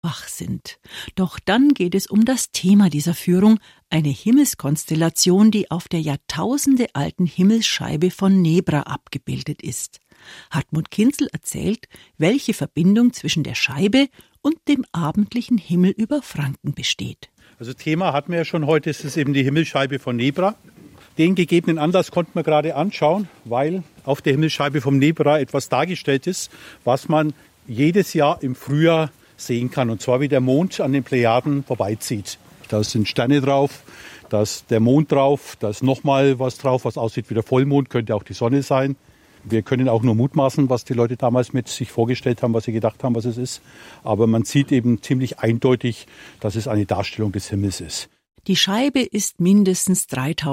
wach sind. Doch dann geht es um das Thema dieser Führung, eine Himmelskonstellation, die auf der jahrtausendealten Himmelsscheibe von Nebra abgebildet ist. Hartmut Kinzel erzählt, welche Verbindung zwischen der Scheibe und dem abendlichen Himmel über Franken besteht. Also Thema hatten wir ja schon heute, es ist eben die Himmelsscheibe von Nebra. Den gegebenen Anlass konnten wir gerade anschauen, weil auf der Himmelsscheibe vom Nebra etwas dargestellt ist, was man jedes Jahr im Frühjahr sehen kann. Und zwar wie der Mond an den Plejaden vorbeizieht. Da sind Sterne drauf, da ist der Mond drauf, da ist nochmal was drauf, was aussieht wie der Vollmond, könnte auch die Sonne sein. Wir können auch nur mutmaßen, was die Leute damals mit sich vorgestellt haben, was sie gedacht haben, was es ist. Aber man sieht eben ziemlich eindeutig, dass es eine Darstellung des Himmels ist. Die Scheibe ist mindestens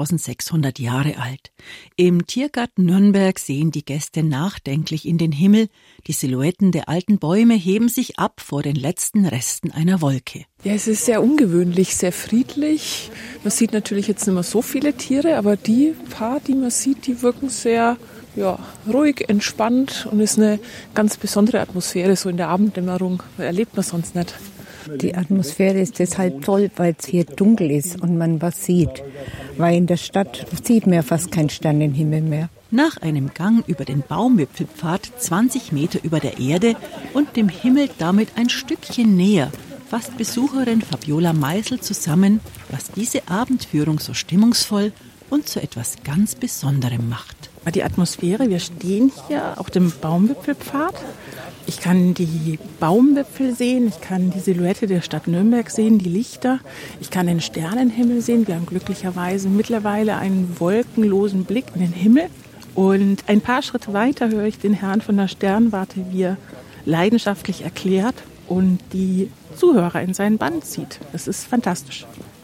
3600 Jahre alt. Im Tiergarten Nürnberg sehen die Gäste nachdenklich in den Himmel. Die Silhouetten der alten Bäume heben sich ab vor den letzten Resten einer Wolke. Ja, es ist sehr ungewöhnlich, sehr friedlich. Man sieht natürlich jetzt nicht mehr so viele Tiere, aber die paar, die man sieht, die wirken sehr ruhig, entspannt und ist eine ganz besondere Atmosphäre so in der Abenddämmerung. Erlebt man sonst nicht. Die Atmosphäre ist deshalb toll, weil es hier dunkel ist und man was sieht. Weil in der Stadt sieht man ja fast keinen Sternenhimmel mehr. Nach einem Gang über den Baumwipfelpfad 20 Meter über der Erde und dem Himmel damit ein Stückchen näher, fasst Besucherin Fabiola Meisel zusammen, was diese Abendführung so stimmungsvoll und zu etwas ganz Besonderem macht. Die Atmosphäre, wir stehen hier auf dem Baumwipfelpfad. Ich kann die Baumwipfel sehen, ich kann die Silhouette der Stadt Nürnberg sehen, die Lichter. Ich kann den Sternenhimmel sehen. Wir haben glücklicherweise mittlerweile einen wolkenlosen Blick in den Himmel. Und ein paar Schritte weiter höre ich den Herrn von der Sternwarte, wie er leidenschaftlich erklärt und die Zuhörer in seinen Bann zieht. Das ist fantastisch.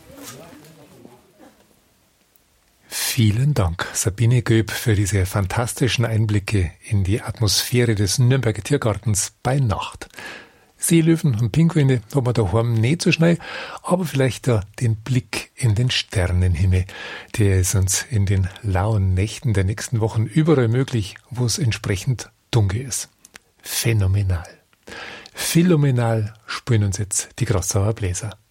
Vielen Dank, Sabine Göb, für diese fantastischen Einblicke in die Atmosphäre des Nürnberger Tiergartens bei Nacht. Seelöwen und Pinguine haben wir daheim nicht so schnell, aber vielleicht den Blick in den Sternenhimmel. Der ist uns in den lauen Nächten der nächsten Wochen überall möglich, wo es entsprechend dunkel ist. Phänomenal. Phänomenal spielen uns jetzt die Grassauer Bläser.